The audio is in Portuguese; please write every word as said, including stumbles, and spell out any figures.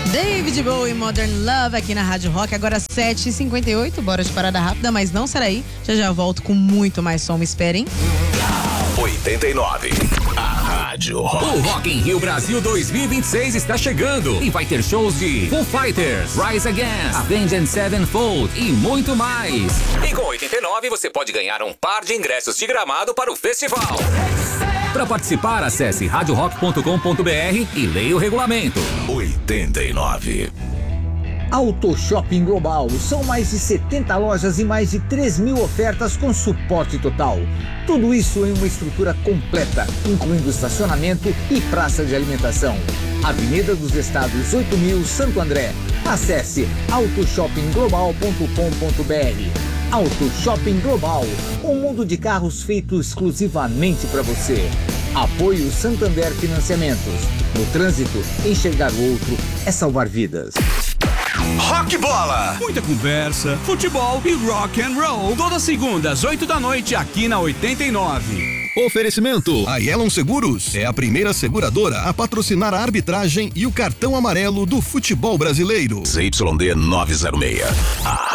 David Bowie, Modern Love, aqui na Rádio Rock, agora sete e cinquenta e oito, bora de parada rápida, mas não será aí, já já volto com muito mais som, me esperem. oitenta e nove, a Rádio Rock. O Rock in Rio Brasil dois mil e vinte e seis está chegando e vai ter shows de Foo Fighters, Rise Against, Avenged Sevenfold e muito mais. E com oitenta e nove você pode ganhar um par de ingressos de gramado para o festival. Para participar, acesse rádio rock ponto com ponto br e leia o regulamento. oitenta e nove. Auto Shopping Global. São mais de setenta lojas e mais de três mil ofertas com suporte total. Tudo isso em uma estrutura completa, incluindo estacionamento e praça de alimentação. Avenida dos Estados oito mil, Santo André. Acesse auto shopping global ponto com ponto br. Auto Shopping Global, um mundo de carros feito exclusivamente para você. Apoio Santander Financiamentos. No trânsito, enxergar o outro é salvar vidas. Rock Bola. Muita conversa, futebol e rock and roll. Todas segundas, oito da noite, aqui na oitenta e nove. Oferecimento: a Yellow Seguros é a primeira seguradora a patrocinar a arbitragem e o cartão amarelo do futebol brasileiro. Z Y D novecentos e seis, a